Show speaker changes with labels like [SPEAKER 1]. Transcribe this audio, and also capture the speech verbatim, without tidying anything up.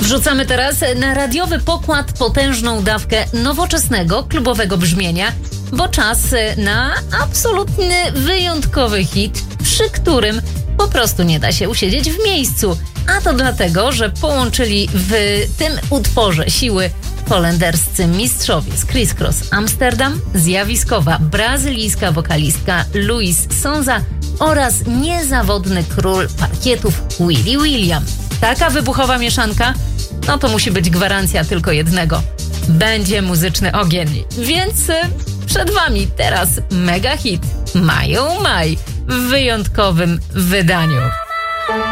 [SPEAKER 1] Wrzucamy teraz na radiowy pokład potężną dawkę nowoczesnego, klubowego brzmienia, bo czas na absolutny, wyjątkowy hit, przy którym po prostu nie da się usiedzieć w miejscu. A to dlatego, że połączyli w tym utworze siły holenderscy mistrzowie z Criss Cross Amsterdam, zjawiskowa brazylijska wokalistka Luis Sonza oraz niezawodny król parkietów Willie William. Taka wybuchowa mieszanka? No to musi być gwarancja tylko jednego. Będzie muzyczny ogień. Więc y, przed wami teraz mega hit Mają Maj w wyjątkowym wydaniu.